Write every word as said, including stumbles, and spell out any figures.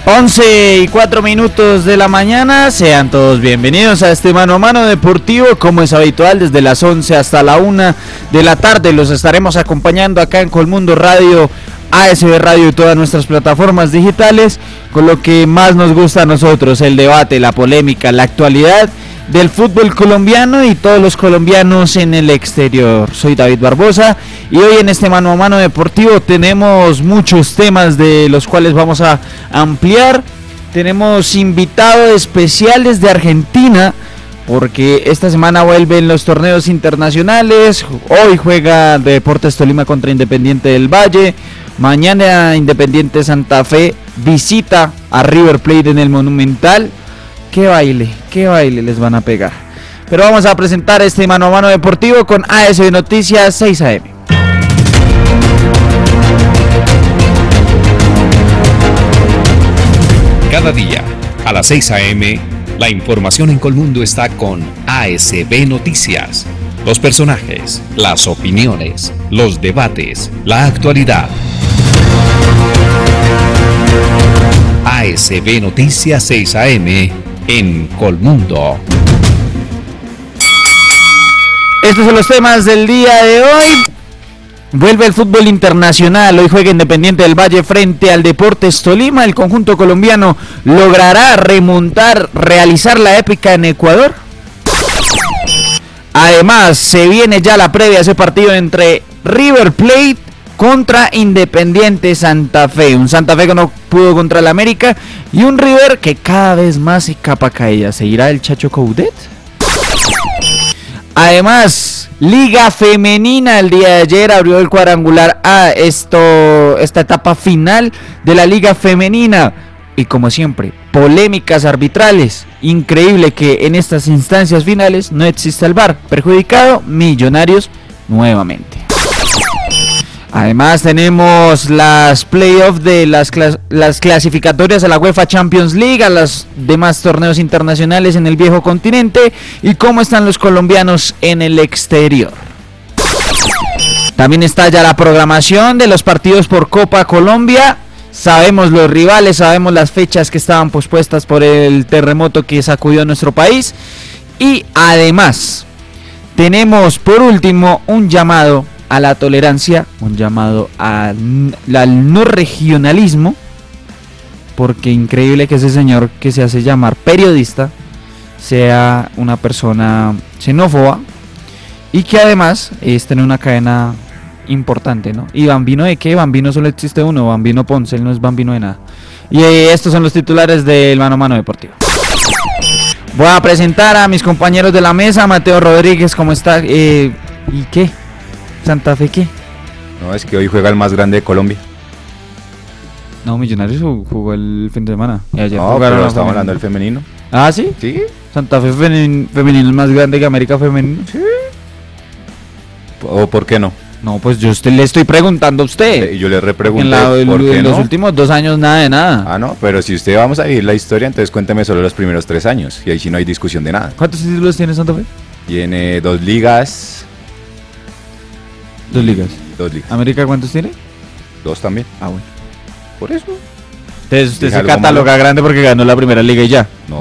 once y cuatro minutos de la mañana, sean todos bienvenidos a este Mano a Mano Deportivo, como es habitual, desde las once hasta la una de la tarde, los estaremos acompañando acá en Colmundo Radio, A S B Radio y todas nuestras plataformas digitales, con lo que más nos gusta a nosotros, el debate, la polémica, la actualidad del fútbol colombiano y todos los colombianos en el exterior. Soy David Barbosa y hoy en este Mano a Mano Deportivo tenemos muchos temas de los cuales vamos a ampliar. Tenemos invitados especiales de Argentina porque esta semana vuelven los torneos internacionales. Hoy juega Deportes Tolima contra Independiente del Valle. Mañana Independiente Santa Fe visita a River Plate en el Monumental. Qué baile, qué baile les van a pegar. Pero vamos a presentar este Mano a Mano Deportivo con A S B Noticias seis A M. Cada día, a las seis A M, la información en Colmundo está con A S B Noticias. Los personajes, las opiniones, los debates, la actualidad. A S B Noticias seis A M en Colmundo. Estos son los temas del día de hoy. Vuelve el fútbol internacional. Hoy juega Independiente del Valle frente al Deportes Tolima. El conjunto colombiano logrará remontar, realizar la épica en Ecuador. Además, se viene ya la previa a ese partido entre River Plate contra Independiente Santa Fe. Un Santa Fe que no pudo contra el América y un River que cada vez más se capa caída. ¿Seguirá el Chacho Coudet? Además, Liga Femenina el día de ayer abrió el cuadrangular a esto, esta etapa final de la Liga Femenina. Y como siempre, polémicas arbitrales. Increíble que en estas instancias finales no exista el V A R. Perjudicado Millonarios nuevamente. Además tenemos las playoffs de las, clas- las clasificatorias a la UEFA Champions League, a los demás torneos internacionales en el viejo continente y cómo están los colombianos en el exterior. También está ya la programación de los partidos por Copa Colombia. Sabemos los rivales, sabemos las fechas que estaban pospuestas por el terremoto que sacudió nuestro país. Y además tenemos por último un llamado a la tolerancia, un llamado a, al no regionalismo, porque increíble que ese señor que se hace llamar periodista sea una persona xenófoba y que además esté en una cadena importante, ¿no? ¿Y Bambino de qué? Bambino solo existe uno, Bambino Ponce, él no es Bambino de nada. Y eh, estos son los titulares del Mano a Mano Deportivo. Voy a presentar a mis compañeros de la mesa. Mateo Rodríguez, ¿cómo está? Eh, ¿Y qué? ¿Santa Fe qué? No, es que hoy juega el más grande de Colombia. No, Millonarios jugó el fin de semana. Y ayer no, pero estamos hablando del femenino. ¿Ah, sí? Sí. ¿Santa Fe femenino, femenino es más grande que América femenino? Sí. ¿O por qué no? No, pues yo usted, le estoy preguntando a usted. Yo le repregunté en, la, ¿por en qué los no? últimos dos años nada de nada. Ah, no, pero si usted vamos a vivir la historia, entonces cuénteme solo los primeros tres años. Y ahí sí no hay discusión de nada. ¿Cuántos títulos tiene Santa Fe? Tiene dos ligas. Dos ligas. Dos ligas. ¿América cuántos tiene? Dos también. Ah, bueno. Por eso. Entonces usted Dije se algo cataloga malo. grande porque ganó la primera liga y ya. No.